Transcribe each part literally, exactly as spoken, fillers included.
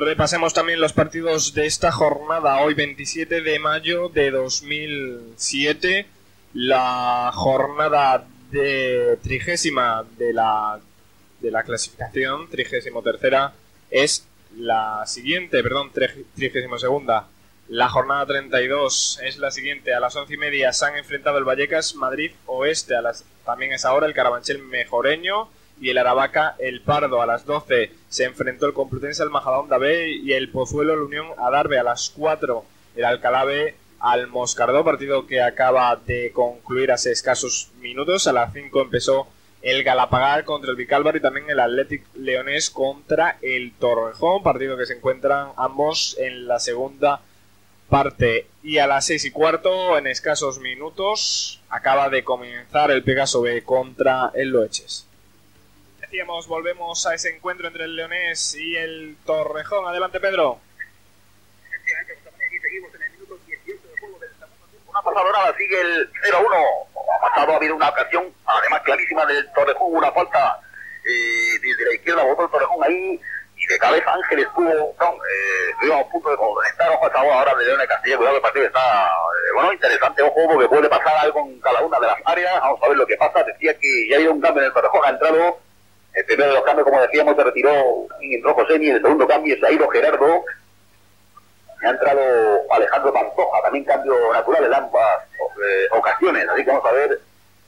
Repasemos también los partidos de esta jornada, hoy veintisiete de mayo de dos mil siete, la jornada de trigésima de la, de la clasificación, trigésimo tercera, es la siguiente, perdón, trigésimo segunda. La jornada treinta y dos es la siguiente, a las once y media se han enfrentado el Vallecas Madrid Oeste, a las, también es ahora el Carabanchel Mejoreño y el Aravaca El Pardo. A las doce se enfrentó el Complutense al Majadahonda B y el Pozuelo la Unión Adarve. A las cuatro el Alcalá B al Moscardó, partido que acaba de concluir hace escasos minutos. A las cinco empezó el Galapagar contra el Vicálvaro y también el Athletic Leonés contra el Torrejón, partido que se encuentran ambos en la segunda parte. Y a las seis y cuarto, en escasos minutos, acaba de comenzar el Pegaso B contra el Loeches. Decíamos, volvemos a ese encuentro entre el Leonés y el Torrejón. Adelante, Pedro. Efectivamente, aquí seguimos en el minuto dieciocho de juego del segundo tiempo. Una pasada hora, sigue el cero a uno. Ha pasado, ha habido una ocasión, además clarísima del Torrejón, una falta eh, desde la izquierda, botó el Torrejón ahí, y de cabeza Ángel estuvo, no, eh, estuvimos a punto de conectar, ojo, esta ahora de León de Castilla, cuidado que el partido está, eh, bueno, interesante, ojo, porque puede pasar algo en cada una de las áreas, vamos a ver lo que pasa. Decía que ya ha habido un cambio en el Torrejón, ha entrado, el primero de los cambios, como decíamos, se retiró y entró Josemi, el segundo cambio se ha ido Gerardo, ha entrado Alejandro Pantoja, también cambio natural en ambas eh, ocasiones, así que vamos a ver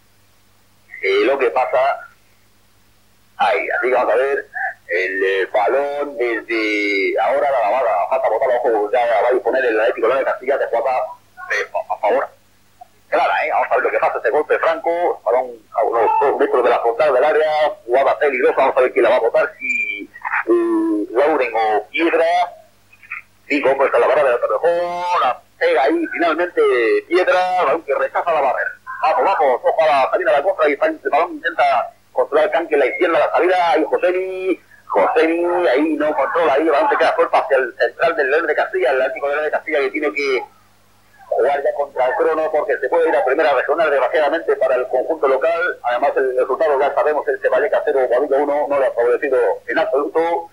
eh, lo que pasa ahí, así que vamos a ver el eh, balón desde ahora la lavada, falta botar los ojos, ya va a disponer el Atlético de Castilla de jugada eh, a favor clara, eh, vamos a ver lo que pasa, este golpe franco, balón a unos dos metros de la frontal del área, jugada peligrosa, vamos a ver quién la va a botar, si eh, Lauren o Piedra. Sí, como está la barra de la Torrejón, la pega ahí, finalmente Piedra, aunque rechaza la barrera. Vamos, vamos, ojo a la salida de la contra y el balón intenta controlar el canque en la izquierda, la salida, ahí Josemi, Josemi, ahí no controla, ahí el balón se queda suelto hacia el central del León de Castilla, el Atlético de León de Castilla que tiene que jugar ya contra el crono porque se puede ir a primera regional desgraciadamente para el conjunto local. Además el resultado ya sabemos, el Vallecas cero, Guadalajara uno, no le ha favorecido en absoluto.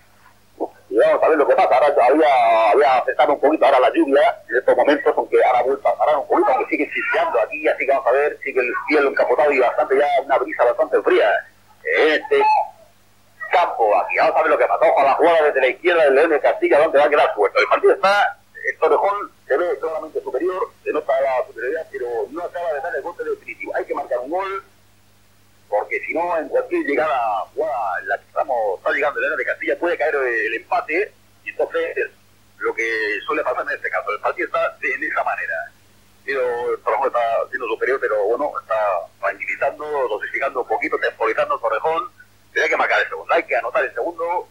Y vamos a ver lo que pasa. Ahora había, había afectado un poquito ahora la lluvia en estos momentos, aunque ahora vuelve a parar un poquito, aunque sigue chispeando aquí, así que vamos a ver, sigue el cielo encapotado y bastante ya una brisa bastante fría en este campo. Aquí vamos a ver lo que pasa. Ojo a la jugada desde la izquierda del León de Castilla, donde va a quedar suelto. El partido está, el Torrejón se ve claramente superior, se nota la superioridad, pero no acaba de dar el golpe definitivo. Hay que marcar un gol, porque si no, en cualquier llegada jugada en la que estamos, está llegando el León de Castilla, puede caer el empate, y entonces es lo que suele pasar en este caso. El partido está de, de esa manera. Pero el Torrejón está siendo superior, pero bueno, está tranquilizando, dosificando un poquito, temporizando el Torrejón. Tiene que marcar el segundo, hay que anotar el segundo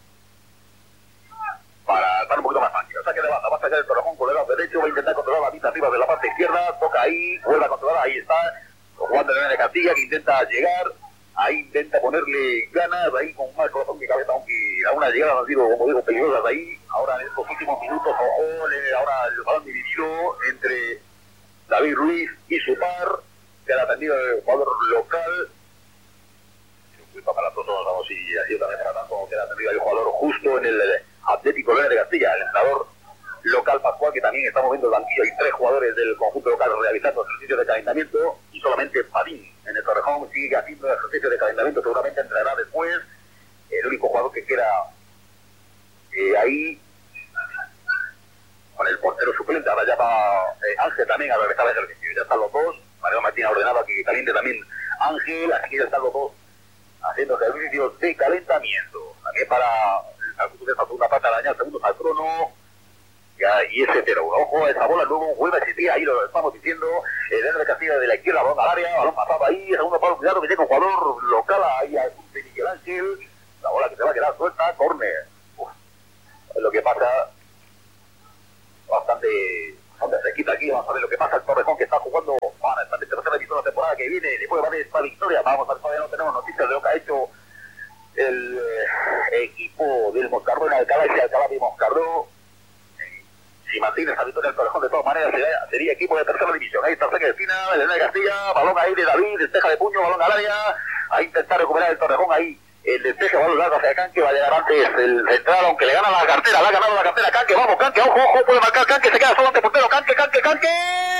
para estar un poquito más tranquilo. Saque de banda, va a sacar el Torrejón con el lado derecho, va a intentar controlar la pista arriba de la parte izquierda, toca ahí, vuelve a controlar, ahí está. Juan de León de Castilla que intenta llegar, ahí intenta ponerle ganas, ahí con más corazón que cabeza, aunque a una llegada han sido, como digo, peligrosas ahí. Ahora en estos últimos minutos, ojo, ahora el balón dividido entre David Ruiz y su par, que ha atendido el jugador local. Para todos, vamos, y así también para tanto que ha atendido el jugador justo en el Atlético León de Castilla, el entrenador local Pascual, que también está moviendo el banquillo. Hay tres jugadores del conjunto local realizando ejercicios de calentamiento y solamente Padín en el Torrejón sigue haciendo ejercicios de calentamiento, seguramente entrará después. El único jugador que queda eh, ahí con el portero suplente. Ahora ya va eh, Ángel también a realizar el ejercicio, ya están los dos. Mario Martín ha ordenado que caliente también Ángel, así que ya están los dos haciendo ejercicios de calentamiento. También para el segunda parte de dañar segundos al crono. Ya, y ese cero uno, ojo, esa bola luego vuelve a existir, ahí lo estamos diciendo, el León de Castilla de la izquierda, balón al área, balón pasado ahí, segundo palo, cuidado que llega un jugador local ahí a Miguel Ángel, la bola que se va a quedar suelta, córner. Es lo que pasa, bastante, bastante cerquita aquí, vamos a ver lo que pasa, el Torrejón que está jugando para esta tercera división de la temporada que viene, después va a haber esta victoria, vamos a ver, todavía no tenemos noticias de lo que ha hecho el eh, equipo del Moscardó en Alcalá y Alcalá de Moscardó. Si mantiene esa victoria el Torrejón, de todas maneras sería, sería equipo de tercera división. Ahí está cerca de esquina, el León de Castilla, balón ahí de David, despeja de puño, balón al área, a intentar recuperar el Torrejón ahí el despeje, balón largo hacia Canque, va a llegar antes el central, aunque le gana la cartera, le ha ganado la cartera Canque, vamos Canque, ojo, ojo, puede marcar Canque, se queda solo ante portero, Canque, Canque, Canque,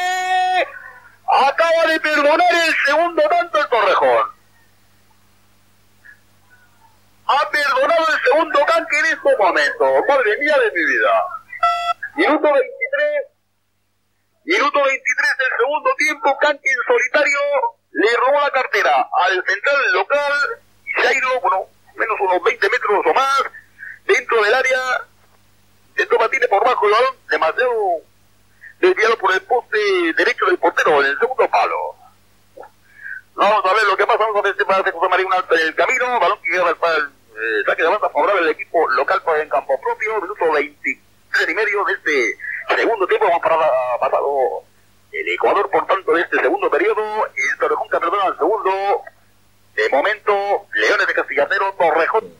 acaba de perdonar el segundo tanto el Torrejón, ha perdonado el segundo Canque en este momento, madre mía de mi vida, minuto veintitrés, minuto veintitrés del segundo tiempo, Canque en solitario, le robó la cartera al central local, y Jairo, bueno, menos unos veinte metros o más, dentro del área, intentó batirle por bajo el balón, demasiado desviado por el poste derecho del portero en el segundo palo. Vamos a ver lo que pasa, vamos a ver si hace José María un alto en el camino, balón que queda para el eh, saque de banda favorable del equipo local en campo propio, minuto veintitrés y medio de este segundo tiempo, vamos para pasado el Ecuador, por tanto, de este segundo periodo, el Torrejón que perdona al segundo. De momento, Leones de Castilla cero, Torrejón.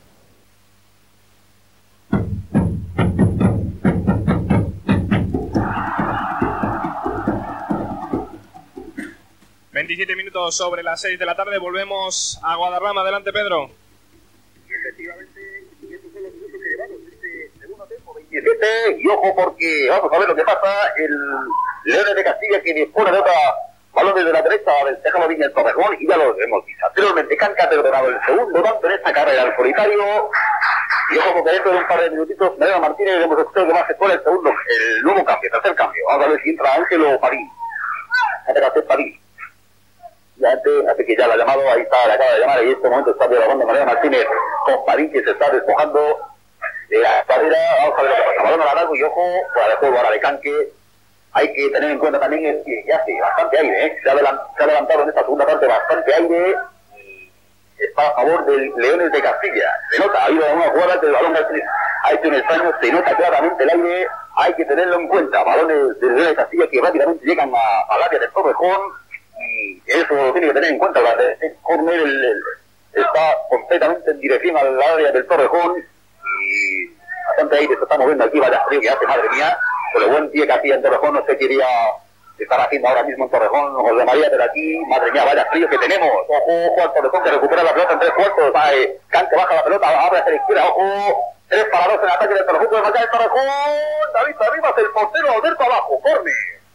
veintisiete minutos sobre las seis de la tarde, volvemos a Guadarrama. Adelante, Pedro. Efectivamente, estos son los minutos que llevamos este segundo tiempo, veintisiete, y ojo porque vamos a ver lo que pasa, el Leones de Castilla que dispone de otra balón desde la derecha, déjalo bien el Torrejón, y ya lo hemos dicho anteriormente, Canque ha perdonado el segundo tanto en esta carrera al solitario, y ojo porque dentro de un par de minutitos Mariano Martínez hemos escuchado que va a efectuar el segundo, el nuevo cambio, tercer cambio, vamos a ver si entra Ángel o París, hacer París, ya antes, hace que ya la ha llamado, ahí está, le acaba de llamar, y en este momento está dialogando Mariano Martínez con París que se está despojando de la carrera, vamos a ver lo que pasa, balón a la largo y ojo, para el juego ahora de Canque. Hay que tener en cuenta también es que ya hace bastante aire, ¿eh? se, ha se ha levantado en esta segunda parte bastante aire y está a favor del Leones de Castilla. Se nota, ha habido una jugada que el balón ha hecho un extraño, se nota claramente el aire, hay que tenerlo en cuenta. Balones del Leones de Castilla que rápidamente llegan a, al área del Torrejón y eso lo tiene que tener en cuenta. El córner el, el, está completamente en dirección al área del Torrejón y bastante aire se está moviendo aquí, vaya frío que hace, madre mía. Con el buen pie que hacía en Torrejón, no sé qué iría estar haciendo ahora mismo en Torrejón, José María, pero aquí, madre mía, vaya frío que tenemos. Ojo, ojo al Torrejón que recupera la pelota en tres cuartos. Eh, Canque baja la pelota, abre hacia la izquierda, ojo. Tres para dos en el ataque del Torrejón, puede marcar el Torrejón. David Arribas, el portero, Alberto abajo, córner.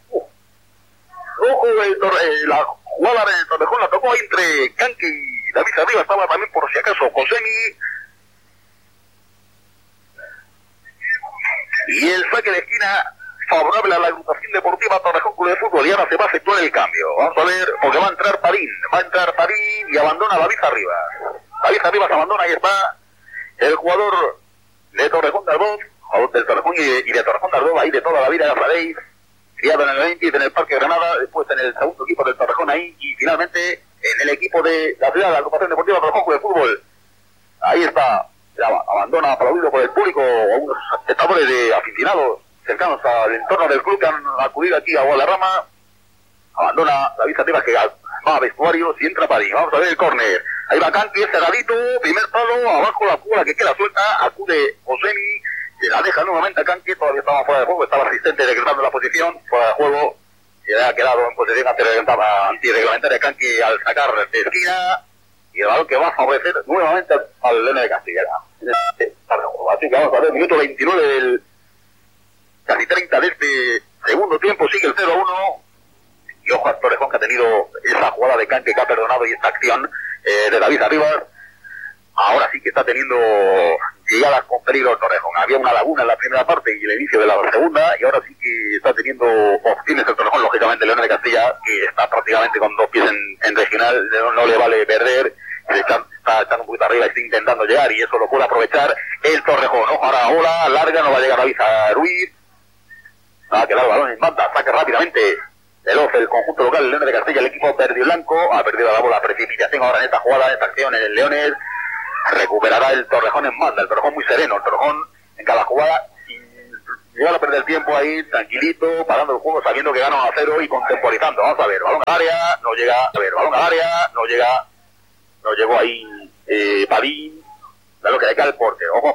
Ojo, el tor eh, la jugada del Torrejón la tocó entre Canque y David Arribas, estaba también por si acaso Josemi. Y el saque de esquina favorable a la agrupación deportiva Torrejón Club de Fútbol y ahora se va a efectuar el cambio. Vamos a ver, porque va a entrar Parín, va a entrar Parín y abandona a David Arribas. David Arribas abandona, ahí está el jugador de Torrejón de Ardoz, jugador del Torrejón y de, y de Torrejón de Ardoz, ahí de toda la vida, ya sabéis, criado en el veinte en el Parque Granada, después en el segundo equipo del Torrejón ahí y finalmente en el equipo de la ciudad, la agrupación deportiva Torrejón Club de Fútbol. Ahí está. Abandona aplaudido por el público a unos espectadores de aficionados cercanos al entorno del club que han acudido aquí a Guadarrama. Abandona David Arribas que va a vestuarios y entra París. Vamos a ver el córner. Ahí va Canque, cerradito, primer palo, abajo la jugada que queda suelta, acude Josemi, se la deja nuevamente a Canque, todavía estaba fuera de juego, estaba asistente decretando la posición, fuera de juego, se ha quedado en posición antirreglamentaria Canque al sacar de esquina. Y el balón que va a favorecer nuevamente al Leones de Castilla. Así que vamos a ver, minuto veintinueve del casi treinta de este segundo tiempo, sigue el cero a uno. Y ojo a Torrejón que ha tenido esa jugada de Canque que ha perdonado y esta acción eh, de David Arribas. Ahora sí que está teniendo llegadas con peligro el Torrejón. Había una laguna en la primera parte y el inicio de la segunda, y ahora sí que está teniendo opciones el Torrejón, lógicamente Leones de Castilla, que está prácticamente con dos pies en, en regional, no, no le vale perder. Está, está echando un poquito arriba, está intentando llegar y eso lo puede aprovechar el Torrejón. Ojo, ahora ola larga, no va a llegar David Ruiz, va a quedar el balón en banda, saca rápidamente veloz el conjunto local, el Leones de Castilla, el equipo verde y blanco, ha perdido la bola, precipitación ahora en esta jugada, en esta acción en el Leones, recuperará el Torrejón en banda, el Torrejón muy sereno, el Torrejón en cada jugada, sin llegar a perder tiempo ahí, tranquilito, parando el juego, sabiendo que gana a cero y contemporizando. Vamos a ver, balón al área, no llega, a ver, balón al área, no llega. No llegó ahí eh, Padín, da lo que le cae el portero. Ojo